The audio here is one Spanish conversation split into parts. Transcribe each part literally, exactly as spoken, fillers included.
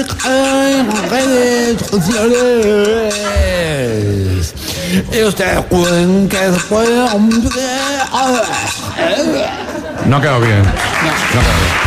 en redes sociales. Y ustedes pueden que después... No ha quedado bien. No, no ha quedado bien.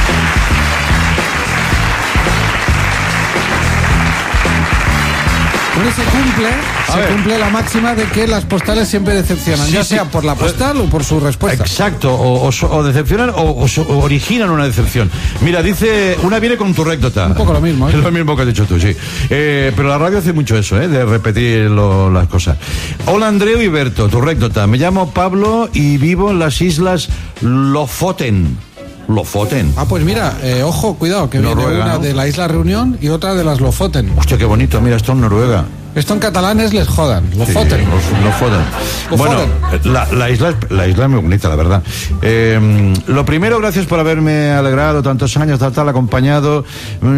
Pero se cumple, A se ver. cumple la máxima de que las postales siempre decepcionan, Sí, ya sí. sea por la postal o por su respuesta. Exacto, o, o, so- o decepcionan o, o so- o originan una decepción. Mira, dice, una viene con tu réctota. Un poco lo mismo, ¿eh? Es lo mismo que has dicho tú, sí. Eh, pero la radio hace mucho eso, ¿eh? De repetir lo- las cosas. Hola, Andreu y Berto, tu réctota. Me llamo Pablo y vivo en las islas Lofoten. Lofoten. Ah, pues mira, eh, ojo, cuidado, que Noruega, viene una ¿no? de la isla Reunión y otra de las Lofoten. Hostia, qué bonito, mira, esto en Noruega. Esto en catalán es les jodan, Lofoten. Sí, los, los Foden. Bueno, Lofoten. la, la, isla, es- la isla es muy bonita, la verdad. Eh, lo primero, gracias por haberme alegrado tantos años, tal, tal, acompañado. Lo-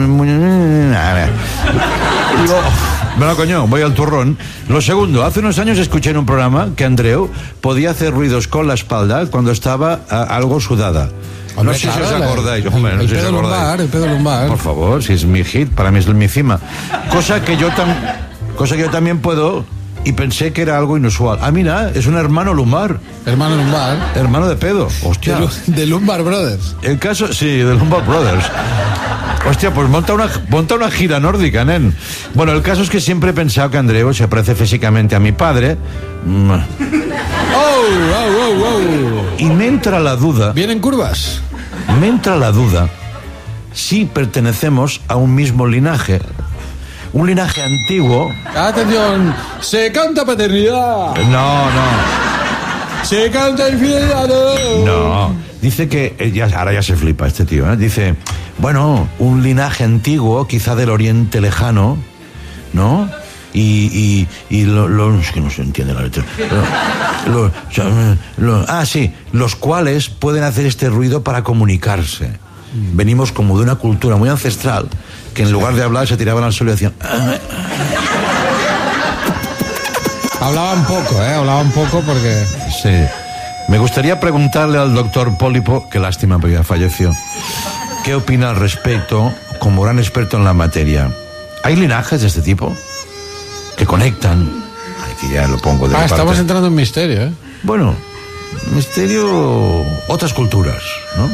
Bueno, coño, voy al turrón. Lo segundo, hace unos años escuché en un programa que Andreu podía hacer ruidos con la espalda cuando estaba a, algo sudada. Hombre, no sé claro, si os la- acordáis. el- Hombre, no el sé si os pedo acordáis. lumbar, el pedo lumbar. Por favor, si es mi hit, para mí es mi cima. Cosa que yo tam- cosa que yo también puedo, y pensé que era algo inusual. Ah, mira, es un hermano lumbar. Hermano lumbar. Hermano de pedo. Hostia. De, Lu- de Lumbar Brothers. El caso, sí, de Lombard Brothers. Hostia, pues monta una, monta una gira nórdica, nen. Bueno, el caso es que siempre he pensado que Andreu se parece físicamente a mi padre. Mm, ¡Oh, oh, oh, oh! Y me entra la duda, ¿Vienen curvas? me entra la duda si pertenecemos a un mismo linaje. Un linaje antiguo. Atención, se canta paternidad, No, no. se canta infidelidad. No, dice que, eh, ya, ahora ya se flipa este tío, ¿eh? Dice, bueno, un linaje antiguo, quizá del Oriente Lejano, ¿no? Y, y, y lo, lo- es que no se entiende la letra. Lo- lo- o sea, lo- ah, sí, los cuales pueden hacer este ruido para comunicarse. Venimos como de una cultura muy ancestral que en lugar de hablar se tiraban al suelo y decían... "Ah". Hablaban poco, ¿eh? Hablaban poco porque... Sí. Me gustaría preguntarle al doctor Pólipo, qué lástima porque ya falleció, qué opina al respecto como gran experto en la materia. ¿Hay linajes de este tipo que conectan? Aquí ya lo pongo de Ah, mi parte. estamos entrando en misterio, ¿eh? Bueno, misterio, otras culturas, ¿no?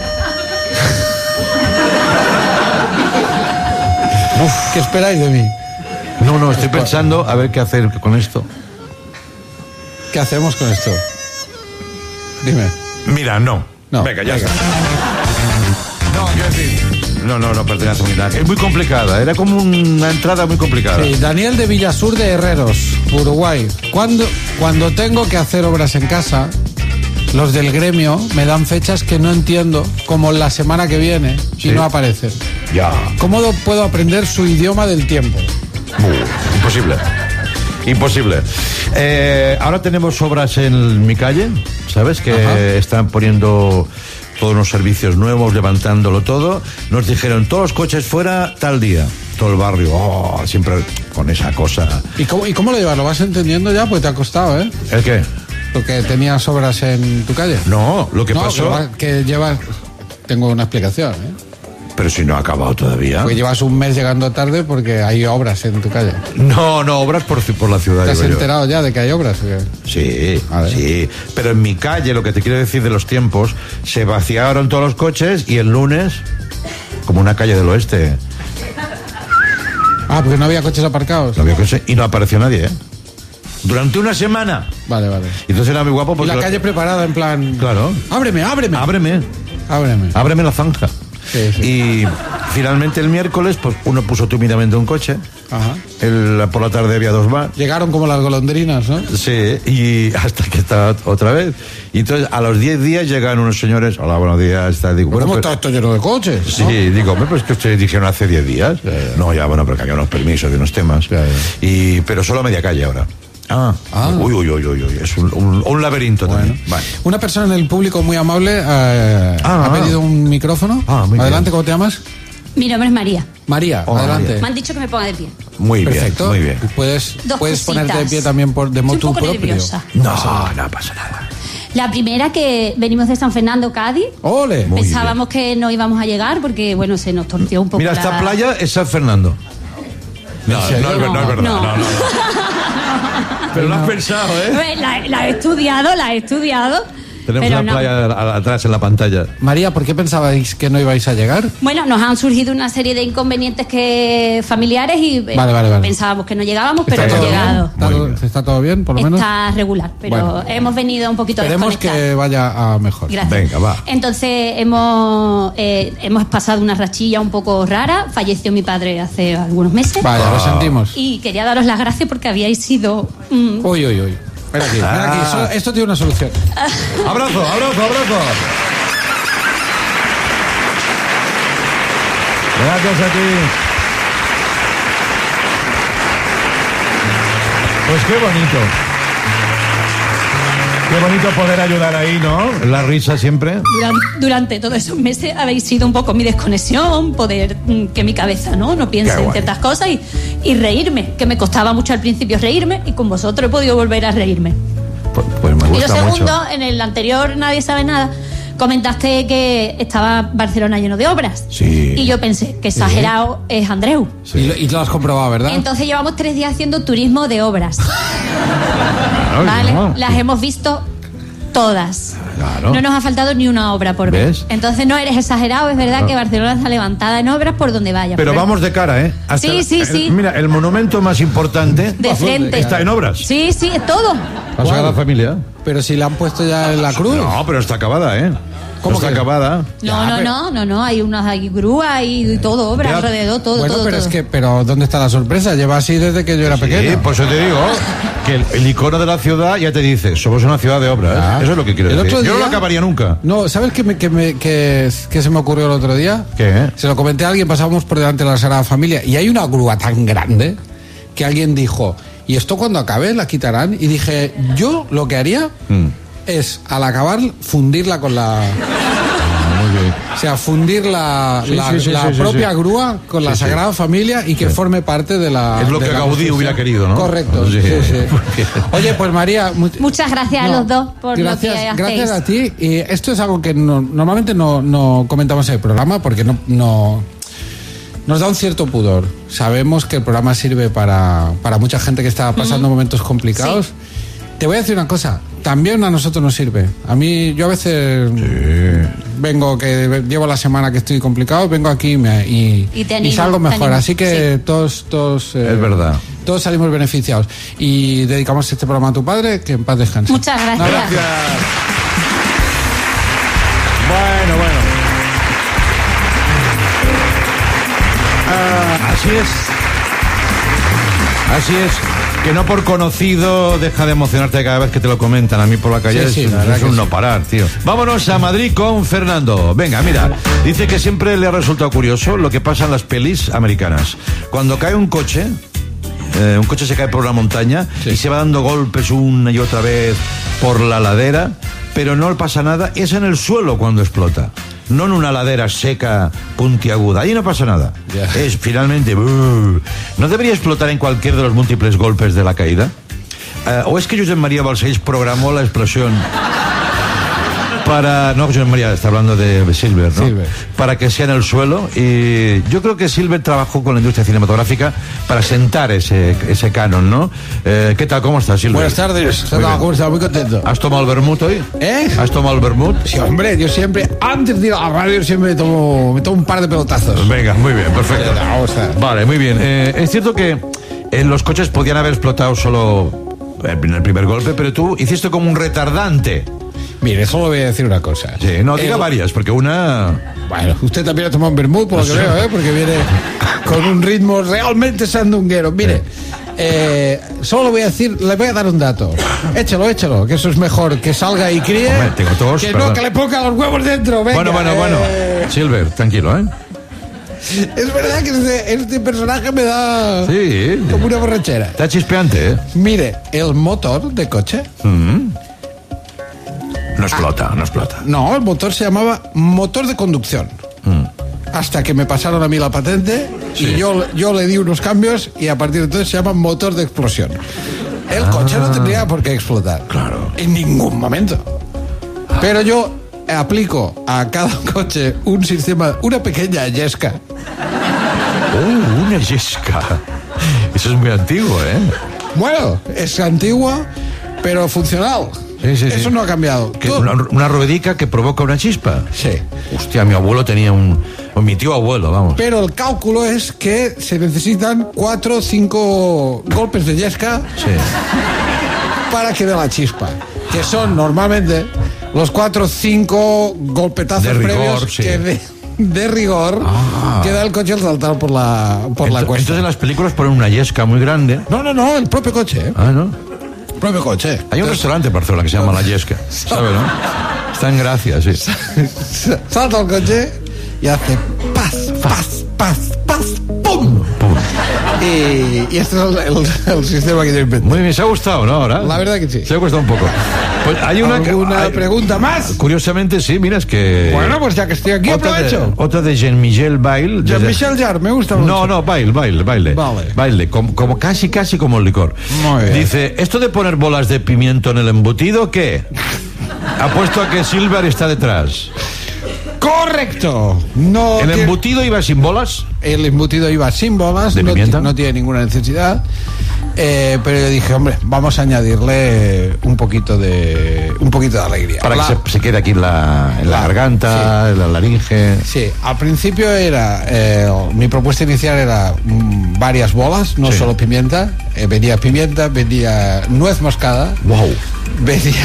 Uf, ¿qué esperáis de mí? No, no, estoy pensando a ver qué hacer con esto. ¿Qué hacemos con esto? Dime. Mira, no. No, Venga, ya venga. está. No, quiero decir, no, no, no pertenece a un linaje. Es muy complicada, era como una entrada muy complicada. Sí, Daniel de Villasur de Herreros, Uruguay. Cuando, cuando tengo que hacer obras en casa, los del gremio me dan fechas que no entiendo, como la semana que viene, Sí. y no aparecen. Ya. ¿Cómo do- puedo aprender su idioma del tiempo? Uh, imposible. Imposible. Eh, ahora tenemos obras en mi calle, ¿sabes? Que Ajá. están poniendo todos los servicios nuevos, levantándolo todo. Nos dijeron, todos los coches fuera tal día. Todo el barrio, oh, siempre con esa cosa. ¿Y cómo, ¿Y cómo lo llevas? ¿Lo vas entendiendo ya? Pues te ha costado, ¿eh? ¿El qué? Lo que tenías obras en tu calle. No, lo que No, pasó... que, va- que llevas... Tengo una explicación, ¿eh? Pero si no ha acabado todavía. Porque llevas un mes llegando tarde porque hay obras en tu calle. No, no, obras por, por la ciudad. ¿Te has digo yo. enterado ya de que hay obras? o qué? Sí, A ver. sí. Pero en mi calle, lo que te quiero decir de los tiempos, se vaciaron todos los coches y el lunes, como una calle del oeste, Ah, porque no había coches aparcados. no había coche y no apareció nadie, ¿eh? Durante una semana. Vale, vale. Y entonces era muy guapo Y porque... la lo- calle preparada en plan... Claro. Ábreme, ábreme. Ábreme, Ábreme. ábreme la zanja. Sí, sí. Y finalmente el miércoles, pues uno puso tímidamente un coche. Ajá. El, por la tarde había dos más. Llegaron como las golondrinas, ¿no? Sí, y hasta que está otra vez. Y entonces a los diez días llegan unos señores, hola, buenos días, está, digo, ¿Cómo bueno, está pero- esto lleno de coches? Sí, ¿no? digo, hombre, pues que ustedes dijeron hace diez días. Ya, ya. No, ya, bueno, porque había unos permisos de unos temas. Ya, ya. Y, pero solo media calle ahora. Ah, Ah. Uy, uy, uy, uy, uy, es un, un- un laberinto Bueno. también. Vale. Una persona en el público muy amable eh, Ah, ha ah. pedido un micrófono. Ah, muy Adelante, bien. ¿cómo te llamas? Mi nombre es María. María, Hola, adelante. Me han dicho que me ponga de pie. Muy Perfecto. bien, muy bien. Puedes, Dos puedes cositas. ponerte de pie también por de Estoy un motu poco propio. nerviosa. No, no pasa nada. La primera, que venimos de San Fernando, Cádiz. ¡Ole! Muy Pensábamos que no íbamos a llegar porque, bueno, se nos torció un poco. Mira, la... esta playa es San Fernando. No, no, es, ver- no es verdad. No. No, no, no. Pero lo has pensado, ¿eh? Pues La, la he estudiado, la he estudiado. Tenemos pero una no. playa a- atrás en la pantalla. María, ¿por qué pensabais que no ibais a llegar? Bueno, nos han surgido una serie de inconvenientes que familiares y eh, Vale, vale, vale. pensábamos que no llegábamos, pero ¿Está hemos todo bien? llegado. ¿Está, Muy todo- bien. está todo bien, por lo menos? Está regular, pero Bueno. hemos venido un poquito Esperemos desconectados. que vaya a mejor. Gracias. Venga, va. Entonces hemos eh, hemos pasado una rachilla un poco rara. Falleció mi padre hace algunos meses. Vaya, Ah. lo sentimos. Y quería daros las gracias porque habíais sido mm, Uy, uy, uy. Ven aquí, ven aquí. Ah. Eso- esto tiene una solución. Abrazo, abrazo, abrazo. Gracias a ti. Pues qué bonito. Qué bonito poder ayudar ahí, ¿no? La risa siempre. duran- durante todos esos meses habéis sido un poco mi desconexión, poder mm, que mi cabeza no no piense Qué en guay. ciertas cosas y, y reírme, que me costaba mucho al principio reírme y con vosotros he podido volver a reírme. Pues, pues me Y lo gusta segundo, mucho. en el anterior Nadie Sabe Nada, comentaste que estaba Barcelona lleno de obras. Sí. Y yo pensé que exagerado es Andreu. Sí. Y, lo, y lo has comprobado, ¿verdad? Entonces llevamos tres días haciendo turismo de obras. Claro, ¿Vale? no. Las hemos visto todas. Claro. No nos ha faltado ni una obra por ver. ¿Ves? Entonces no eres exagerado, es verdad que Barcelona está levantada en obras por donde vaya. Pero vamos de cara, ¿eh? Sí, sí, el- sí. Mira, el monumento más importante de frente. está en obras. Sí, sí, es todo. La Sagrada Familia. Pero si la han puesto ya en la cruz. No, pero está acabada, ¿eh? ¿Cómo está que? acabada. No, Ya, no, pero- no, no, no, hay unas hay grúas y todo, obras Ya. alrededor, todo, bueno, todo, pero todo. es que, pero ¿dónde está la sorpresa? Lleva así desde que yo era Sí, pequeño. por eso te digo que el, el icono de la ciudad ya te dice, somos una ciudad de obras. Ah. Eso es lo que quiero El decir. otro Yo no lo día- acabaría nunca. No, ¿sabes qué, me, qué me- qué- qué se me ocurrió el otro día? ¿Qué? Se lo comenté a alguien, pasábamos por delante de la Sagrada Familia y hay una grúa tan grande que alguien dijo, ¿y esto cuando acabe la quitarán? Y dije, yo lo que haría Mm. es, al acabar, fundirla con la... Muy bien. O sea, fundir la, Sí, la, sí, sí, la sí, sí, propia sí. grúa con la Sí, sí. Sagrada Familia y que forme parte de la... Es lo de que la Gaudí construcción. hubiera querido, ¿no? Correcto. Sí. sí, sí. Oye, pues María... mu- Muchas gracias a No, los dos por gracias, lo que hacéis. gracias a ti. Y esto es algo que no- normalmente no, no comentamos en el programa porque no, no nos da un cierto pudor. Sabemos que el programa sirve para, para mucha gente que está pasando momentos complicados. Sí. Te voy a decir una cosa, también a nosotros nos sirve. A mí, yo a veces vengo, que llevo la semana que estoy complicado, vengo aquí y, me- y, Y te animo, salgo te mejor. animo, Así que sí. todos, todos, eh, Es verdad. todos salimos beneficiados. Y dedicamos este programa a tu padre, que en paz descanse. Muchas gracias. Gracias. Bueno, bueno. Ah, así es. Así es. Que no por conocido deja de emocionarte cada vez que te lo comentan. A mí por la calle Sí, sí, es, la verdad es que un sí. no parar, tío. Vámonos a Madrid con Fernando. Venga, mira. Dice que siempre le ha resultado curioso lo que pasa en las pelis americanas. Cuando cae un coche, eh, un coche se cae por una montaña Sí. y se va dando golpes una y otra vez por la ladera, pero no le pasa nada. Es en el suelo cuando explota. No en una ladera seca, puntiaguda. Ahí no pasa nada. Ya. Es finalmente... brrr. ¿No debería explotar en cualquier de los múltiples golpes de la caída? Eh, ¿O es que Josep María Balcells programó la explosión para... No, Josep María está hablando de Silver, ¿no? Silver. Para que sea en el suelo. Y yo creo que Silver trabajó con la industria cinematográfica para sentar ese, ese canon, ¿no? Eh, ¿Qué tal? ¿Cómo estás, Silver? Buenas tardes. Muy bien. ¿Cómo estás? Muy contento. ¿Has tomado el vermut hoy? ¿Eh? ¿Has tomado el vermut? Sí, hombre, yo siempre, antes de ir a la radio, siempre me tomo, me tomo un par de pelotazos. Venga, muy bien, perfecto. Vamos a- Vale, muy bien. Eh, es cierto que en los coches podían haber explotado solo en el primer golpe, pero tú hiciste como un retardante. Mire, solo voy a decir una cosa. Sí, no, diga El- varias, porque una... Bueno, usted también ha tomado un vermut, por lo que Sí. veo, ¿eh? Porque viene con un ritmo realmente sandunguero. Mire, eh, solo voy a decir, le voy a dar un dato. Échalo, échalo, que eso es mejor, que salga y críe. Hombre, tengo tos, que perdón. no, que le ponga los huevos dentro. Venga, bueno, bueno, bueno. eh, Silver, tranquilo, ¿eh? Es verdad que este, este personaje me da Sí. como una borrachera. Está chispeante, ¿eh? Mire, el motor de coche. Mm. No explota, no explota. No, el motor se llamaba motor de conducción. Hasta que me pasaron a mí la patente Sí. y yo, yo le di unos cambios y a partir de entonces se llama motor de explosión. El coche no tendría por qué explotar. Claro. En ningún momento. Pero yo aplico a cada coche un sistema, una pequeña yesca. Oh, una yesca. Eso es muy antiguo, ¿eh? Bueno, es antigua, pero funcional. Sí, sí, Eso sí. no ha cambiado. Que Todo- una, una ruedica que provoca una chispa. Sí. Hostia, mi abuelo tenía un... o mi tío abuelo, vamos. Pero el cálculo es que se necesitan cuatro o cinco golpes de yesca Sí. para que dé la chispa. Que son normalmente los cuatro o cinco golpetazos De rigor, previos sí. que de, de rigor Ah. que da el coche al saltar por la, por la Ento- cuesta. Entonces en las películas ponen una yesca muy grande. No, no, no, el propio coche, ¿eh? Ah, ¿no? El propio coche. Hay un restaurante en Barcelona que se llama La Yesca. ¿Sabes, no? Está en Gracia, sí. Salta el coche y hace paz, paz, paz, paz, ¡pum! Pum. Y, y este es el, el- el sistema que yo inventé. Muy bien, ¿se ha gustado, no? Ahora. La verdad que sí. Se ha gustado un poco. Pues hay una... que- ¿Alguna hay- pregunta más? Curiosamente, sí, mira, es que... Bueno, pues ya que estoy aquí, otra de, aprovecho. otra de Jean-Michel Bail. desde- Jean-Michel Jarre, me gusta mucho. No, no, baile, baile, baile. Vale. Baile, como, como casi, casi como el licor. Muy bien. Dice, ¿esto de poner bolas de pimiento en el embutido, qué? Apuesto a que Silver está detrás. ¡Correcto! No ¿El tiene- embutido iba sin bolas? el embutido iba sin bolas, ¿De no, pimienta? ti- no tiene ninguna necesidad. Eh, pero yo dije, hombre, vamos a añadirle un poquito de un poquito de alegría. Para La- que se, se quede aquí en la, en la La- garganta, en la laringe. Sí, al principio era eh, mi propuesta inicial era mm, varias bolas, no Sí. solo pimienta. Eh, venía pimienta, venía nuez moscada, Wow. venía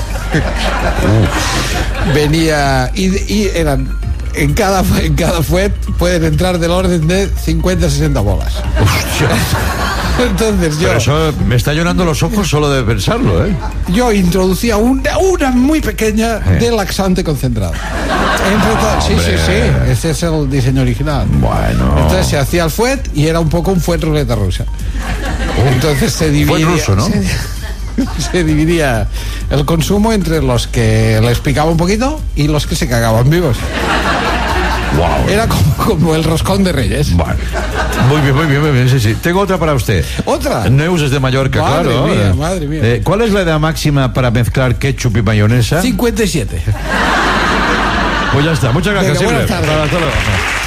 venía y, y eran en cada en cada fuet pueden entrar del orden de cincuenta a sesenta bolas. Hostia. Entonces yo Pero eso me está llenando los ojos solo de pensarlo, ¿eh? yo introducía una, una muy pequeña Eh. de laxante concentrado. Entre to- sí, sí, sí, ese es el diseño original. Bueno. Entonces se hacía el fuet y era un poco un fuet ruleta rusa. Entonces se dividía. ruso, ¿no? Se, se dividía el consumo entre los que les picaba un poquito y los que se cagaban vivos. Wow. Era como, como el roscón de Reyes. Bueno. Muy bien, muy bien, muy bien, sí, sí. Tengo otra para usted. ¿Otra? Neus es de Mallorca, Madre claro. mía, Eh, madre mía. eh, ¿Cuál es la edad máxima para mezclar ketchup y mayonesa? cincuenta y siete. Pues ya está. Muchas gracias, Venga, buenas Silver. tardes. Hasta luego.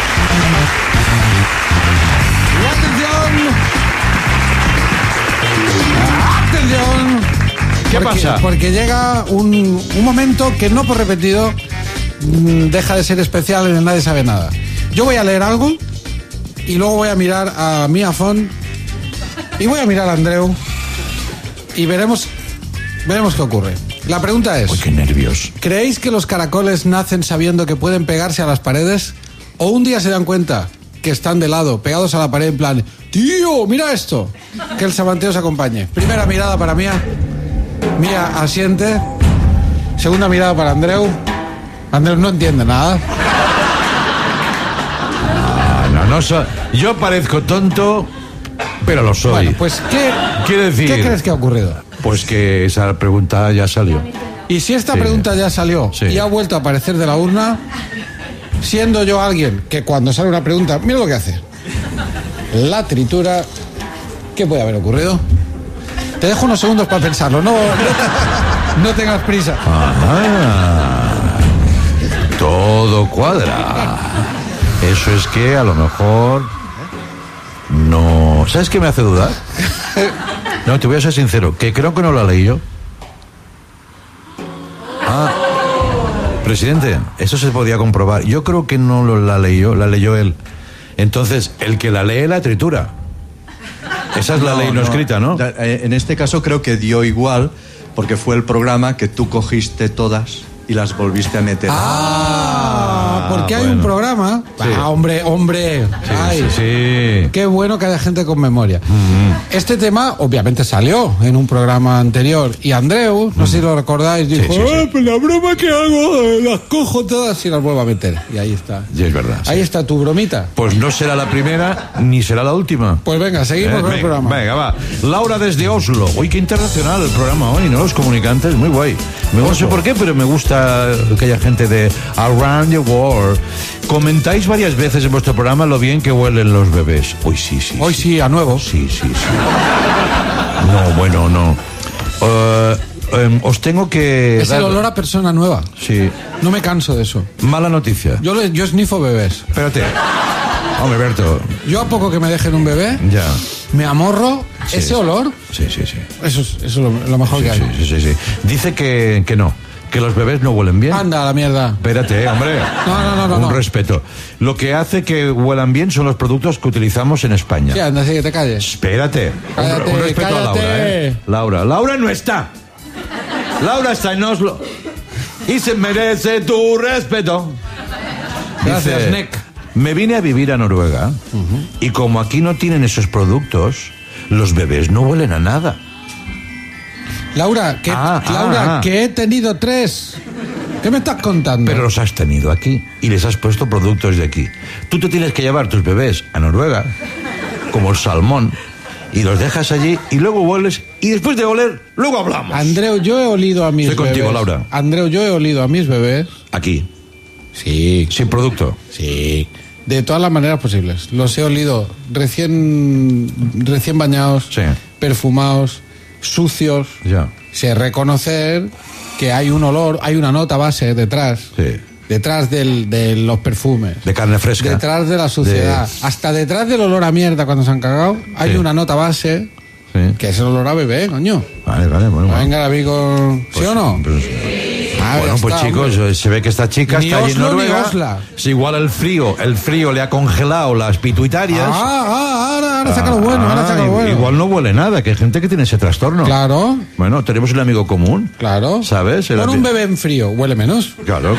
¡Atención! ¡Atención! ¿Qué Porque- pasa? Porque llega un, un momento que no por repetido mm, deja de ser especial en el Nadie Sabe Nada. Yo voy a leer algo y luego voy a mirar a Mia Font y voy a mirar a Andreu y veremos, veremos qué ocurre. La pregunta es, Uy, qué nervios. ¿creéis que los caracoles nacen sabiendo que pueden pegarse a las paredes? ¿O un día se dan cuenta que están de lado, pegados a la pared en plan, tío, mira esto? Que el samanteo se acompañe. Primera mirada para Mía. Mía asiente. Segunda mirada para Andreu. Andreu no entiende nada. Ah, no, no so- Yo parezco tonto, pero lo soy. Bueno, pues ¿qué, Quiere decir- ¿qué crees que ha ocurrido? Pues que esa pregunta ya salió. Y si esta Sí. pregunta ya salió Sí. y ha vuelto a aparecer de la urna, siendo yo alguien que cuando sale una pregunta, mira lo que hace. La tritura. ¿Qué puede haber ocurrido? Te dejo unos segundos para pensarlo. No, no, te- no tengas prisa. Ah, todo cuadra. Eso es que a lo mejor no. ¿Sabes qué me hace dudar? No, te voy a ser sincero, que creo que no la leí yo. Ah, presidente, eso se podía comprobar. Yo creo que no lo, la leyó, la leyó él. Entonces, el que la lee la tritura. Esa es la ley no escrita, ¿no? Da- eh, En este caso creo que dio igual porque fue el programa que tú cogiste todas y las volviste a meter. Ah, porque hay bueno. un programa. Sí. Ah, hombre, hombre. Sí, Ay, sí, sí. qué bueno que haya gente con memoria. Este tema, obviamente, salió en un programa anterior. Y Andreu, no sé si lo recordáis, dijo: sí, sí. "Ah, pues la broma que hago, eh, las cojo todas y las vuelvo a meter". Y ahí está. Sí, es verdad. sí. Ahí está tu bromita. Pues no será la primera ni será la última. Pues venga, seguimos Eh, con el venga, programa. venga, va. Laura desde Oslo. Uy, qué internacional el programa hoy, ¿no? Los comunicantes, muy guay. Me, no sé por qué, pero me gusta que haya gente de Around the World. Comentáis varias veces en vuestro programa lo bien que huelen los bebés. Uy, sí, sí. Hoy sí, a nuevo. Sí, sí, sí. No, bueno, no. Eh, eh, os tengo que... Es dar- el olor a persona nueva. Sí. No me canso de eso. Mala noticia. Yo, le- yo snifo bebés. Espérate. Hombre, Berto. Yo a poco que me dejen un bebé, Ya. me amorro Sí, ese sí. olor. Sí, sí, sí. Eso es, eso es lo, lo mejor Sí, que hay. sí, sí, sí, sí. Dice que, que no, que los bebés no huelen bien. Anda, a la mierda. Espérate, eh, hombre. No, no, no, no, Un no. respeto. Lo que hace que huelan bien son los productos que utilizamos en España. Sí, anda, sí, que te calles. Espérate. Cállate, un, un respeto a cállate. Laura, ¿eh? Laura. Laura no está. Laura está en Oslo. Y se merece tu respeto. Gracias, Dice, Nick. me vine a vivir a Noruega y como aquí no tienen esos productos, los bebés no huelen a nada. Laura, que, Ah, Laura, ah, ah. que he tenido tres. ¿Qué me estás contando? Pero los has tenido aquí y les has puesto productos de aquí. Tú te tienes que llevar tus bebés a Noruega, como el salmón, y los dejas allí y luego hueles y después de oler, luego hablamos. Andreu, yo he olido a mis Estoy bebés. contigo, Laura. Andreu, yo he olido a mis bebés. Aquí, Sí, sin producto. sí. De todas las maneras posibles. Los he olido recién, recién bañados, Sí. perfumados, sucios. Ya. Sé reconocer que hay un olor, hay una nota base detrás. Sí. Detrás del- de los perfumes. De carne fresca. Detrás de la suciedad. De- Hasta detrás del olor a mierda cuando se han cagado, hay Sí. una nota base Sí. que es el olor a bebé, coño. Vale, vale, bueno. bueno. Venga, amigo. ¿Sí Pues- o no? pues- Ah, bueno, ya pues está, chicos, hombre. se ve que esta chica Ni está allí en Oslo, ni Noruega. Osla. Si igual el frío, el frío le ha congelado las pituitarias. Ah, ah, ahora, ahora saca lo bueno, ahora saca lo Ah, bueno. Igual no huele nada, que hay gente que tiene ese trastorno. Claro, Bueno, tenemos un amigo común. claro. ¿Sabes? El Pon ami- un bebé en frío, huele menos. Claro,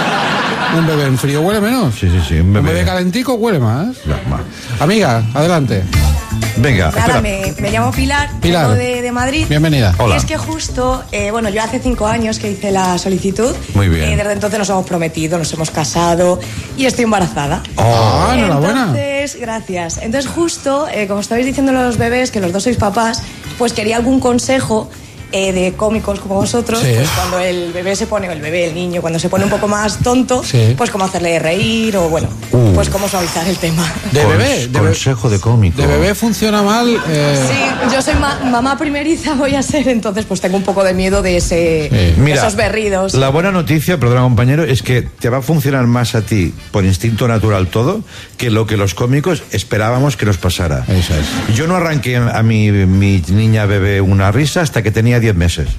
claro. Un bebé en frío huele menos. Sí, sí, sí, un Un bebé. bebé calentico huele más. Ya, va. Amiga, adelante. Venga, Nada, espera. me, me llamo Pilar, Pilar. vengo de, de Madrid. Bienvenida. Hola. Y es que justo, eh, bueno, yo hace cinco años que hice la solicitud. Muy bien. Y desde entonces nos hemos prometido, nos hemos casado y estoy embarazada. Ah, enhorabuena. Entonces, gracias. Entonces justo, eh, como estabais diciendo los bebés, que los dos sois papás, pues quería algún consejo eh, de cómicos como vosotros, Sí. pues cuando el bebé se pone, o el bebé, el niño, cuando se pone un poco más tonto, Sí. pues cómo hacerle reír o bueno, Uh. pues cómo suavizar el tema. De Cons- bebé. De, be- consejo de cómico. de bebé funciona mal. eh, Sí, yo soy ma- mamá primeriza, voy a ser, entonces pues tengo un poco de miedo de ese, Sí. de Mira, esos berridos. la buena noticia, perdona compañero, es que te va a funcionar más a ti por instinto natural todo que lo que los cómicos esperábamos que nos pasara. Eso es. Yo no arranqué a mi, mi niña bebé una risa hasta que tenía diez meses.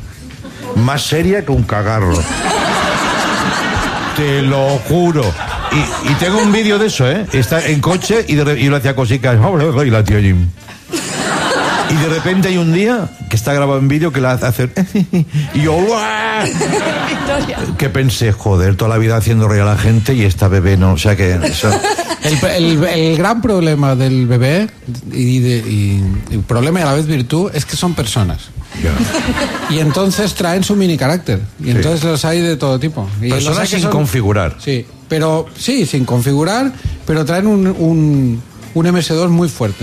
Más seria que un cagarro. Te lo juro. Y, y tengo un vídeo de eso, ¿eh? Está en coche y, de, re- y lo hacía cositas. Y la tío Jim. Y de repente hay un día que está grabado en vídeo que la hace hacer. Y yo. ¡guau! Victoria. Que pensé, joder, toda la vida haciendo reír a la gente y esta bebé no. O sea que. Eso, El, el- el gran problema del bebé y, de- y- y problema y a la vez virtud es que son personas. ya. Y entonces traen su mini carácter. Y entonces los hay de todo tipo. Y los hay Personas que sin son- configurar. Sí, pero sí, sin configurar, pero traen un, un, un eme ese dos muy fuerte.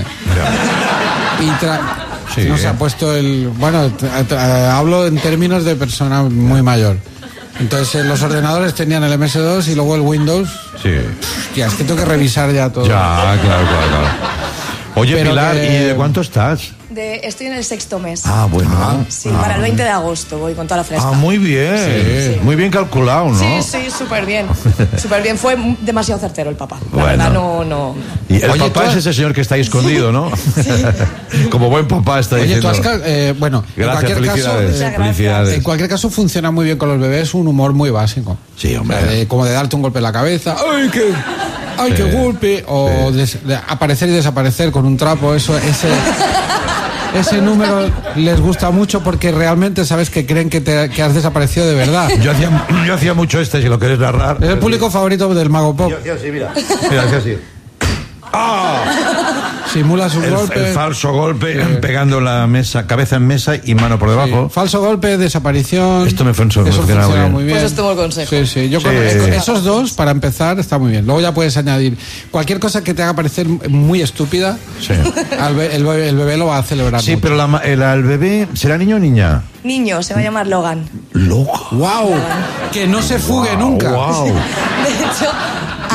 Y tra- Sí. no se ha puesto el. Bueno, tra- tra- hablo en términos de persona muy mayor. Entonces eh, los ordenadores tenían el eme ese dos y luego el Windows. Sí. Hostia, es que tengo que revisar ya todo. Ya, claro, claro, claro. Oye, Pero Pilar, que- ¿y de cuánto estás? De, estoy en el sexto mes. Ah, bueno. Sí, para el veinte de agosto voy con toda la fresca. Ah, muy bien. Sí. Muy bien calculado, ¿no? Sí, sí, súper bien. Súper bien. Fue m- demasiado certero el papá. La Bueno. verdad, no, no. Y el Oye, papá tú es has- ese señor que está ahí escondido, ¿no? Como buen papá está Oye, diciendo. tú has ca- eh, bueno, en Gracias, cualquier caso, felicidades. eh, Muchas gracias. felicidades. en cualquier caso funciona muy bien con los bebés un humor muy básico. Sí, hombre. O sea, de- como de darte un golpe en la cabeza, ¡ay, qué, ay, qué Sí. golpe! O des- de aparecer y desaparecer con un trapo, eso, ese, ese número les gusta mucho porque realmente sabes que creen que, te, que has desaparecido de verdad. Yo hacía, yo hacía mucho este, si lo quieres narrar. Es el público favorito del Mago Pop. Yo hacía así, mira. Mira, hacía así. ¡Ah! Simulas un El, golpe. el falso golpe pegando la mesa, cabeza en mesa y mano por Sí, debajo. falso golpe, desaparición. Esto me funciona- Eso funciona funciona muy muy bien. Pues estuvo el consejo. Sí, sí. Yo Sí. con esos dos, para empezar, está muy bien. Luego ya puedes añadir cualquier cosa que te haga parecer muy estúpida. Sí. al be- el, bebé, el bebé lo va a celebrar. Sí, mucho. pero la ma- el, el bebé, ¿será niño o niña? Niño, se va a llamar Logan. Loco. ¡Wow! Que no se fugue Wow, nunca. wow. De hecho,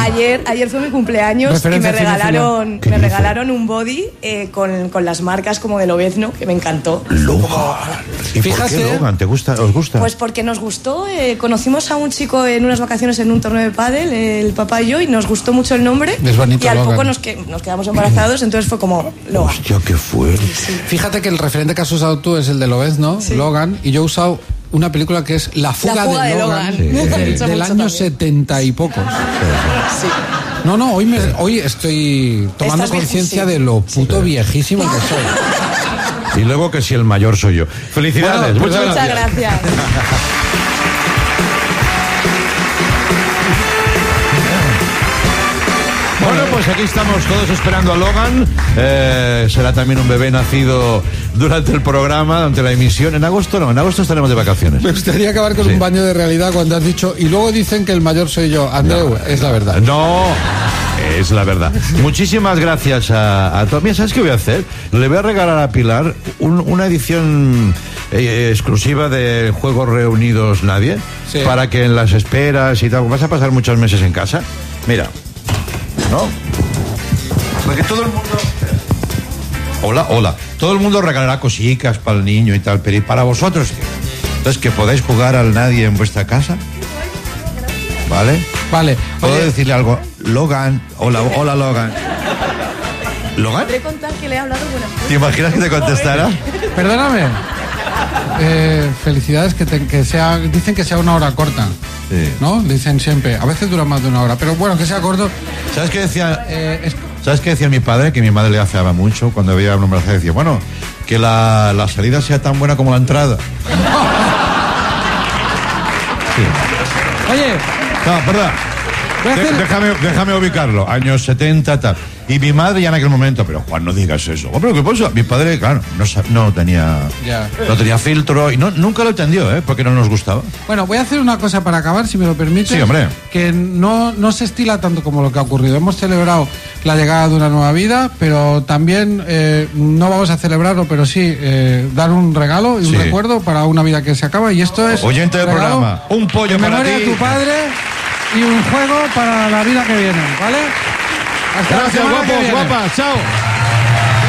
Ayer, ayer fue mi cumpleaños y Referencia me regalaron, ¿Qué me dice? regalaron un body eh, con, con las marcas como de Lobezno, que me encantó. Logan. ¿Y Fíjate- por qué Logan? ¿Te gusta? ¿Os gusta? Pues porque nos gustó, eh, conocimos a un chico en unas vacaciones en un torneo de pádel, el papá y yo, y nos gustó mucho el nombre. Es bonito, y al Logan. poco nos, que, nos quedamos embarazados, entonces fue como Logan. Hostia, qué fuerte. Fíjate que el referente que has usado tú es el de Lobezno, Sí. Logan, y yo he usado una película que es La fuga, La fuga de, de Logan, Logan. Sí. de- Me ha dicho del mucho año también. setenta y pocos. Sí. No, no, hoy, me, hoy estoy tomando Estás bien, conciencia sí. de lo puto viejísimo que soy. Y luego que si el mayor soy yo. Felicidades. Bueno, muchas Muchas gracias. gracias. Bueno, pues aquí estamos todos esperando a Logan. Eh, será también un bebé nacido durante el programa, durante la emisión. En agosto no, en agosto estaremos de vacaciones. Me gustaría acabar con Sí. un baño de realidad cuando has dicho, y luego dicen que el mayor soy yo. Andreu, es la verdad. No, es la verdad. Muchísimas gracias a, a todos. Mira, ¿sabes qué voy a hacer? Le voy a regalar a Pilar un- una edición eh, exclusiva de Juegos Reunidos Nadie, Sí. para que en las esperas y tal, vas a pasar muchos meses en casa. Mira, ¿no? Porque todo el mundo... Hola, hola. Todo el mundo regalará cositas para el niño y tal, pero ¿y para vosotros qué? Entonces, que podáis jugar al Nadie en vuestra casa. ¿Vale? Vale, ¿Puedo oye, decirle algo? Logan, hola, hola Logan. ¿Logan? Podré contar que le he hablado buenas cosas. ¿Te imaginas que te contestara? perdóname. Eh, felicidades, que, te- que sea, dicen que sea una hora corta. Sí. ¿No? Dicen siempre. A veces dura más de una hora, pero bueno, que sea corto. ¿Sabes qué decía? Eh, es- ¿Sabes qué decía mi padre? Que mi madre le afeaba mucho cuando veía una embarazada. Decía, bueno, que la, la salida sea tan buena como la entrada. Sí. Oye, No, perdón. voy a De- hacer- déjame, déjame ubicarlo. Años setenta, tal. Y mi madre ya en aquel momento, pero Juan, no digas eso. Hombre, ¿qué pasa? Mi padre, claro, no, sa- no tenía Ya. no tenía filtro y no, nunca lo entendió, ¿eh? Porque no nos gustaba. Bueno, voy a hacer una cosa para acabar, si me lo permite. Sí, hombre. Que no, no se estila tanto como lo que ha ocurrido. Hemos celebrado la llegada de una nueva vida, pero también eh, no vamos a celebrarlo, pero sí eh, dar un regalo y un Sí. recuerdo para una vida que se acaba. Y esto es. Oyente del regalo programa, un pollo en para memoria ti. de tu padre y un juego para la vida que viene, ¿vale? Hasta la Gracias, semana que guapos, viene. guapas. Chao.